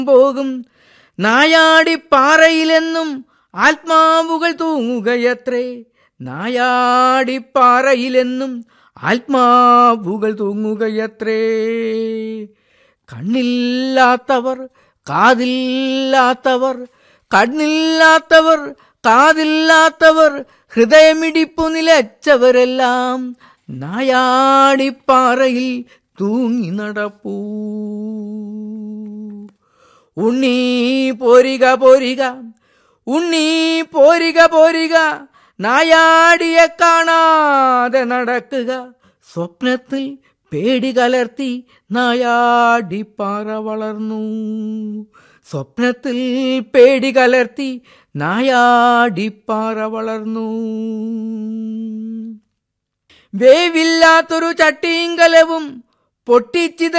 പോകും. നായാടിപ്പാറയിലെന്നും ആത്മാവുകൾ തൂങ്ങുകയത്രേ. നായാടിപ്പാറയിലെന്നും ആത്മാവുകൾ തൂങ്ങുകയത്രേ. കണ്ണില്ലാത്തവർ കാതില്ലാത്തവർ, കണ്ണില്ലാത്തവർ കാതില്ലാത്തവർ, ഹൃദയമിടിപ്പു നിലച്ചവരെല്ലാം നായാടിപ്പാറയിൽ തൂങ്ങി നടപ്പൂ. ഉണ്ണീ പോരിക പോരിക, ഉണ്ണീ പോരിക പോരിക, നായാടിയെ കാണാതെ നടക്കുക. സ്വപ്നത്തിൽ പേടി കലർത്തി നായാടിപ്പാറ വളർന്നു. സ്വപ്നത്തിൽ പേടി കലർത്തി നായാടിപ്പാറ വളർന്നു. വേവില്ലാത്തൊരു ചട്ടിയും കലവും പൊട്ടിച്ചിത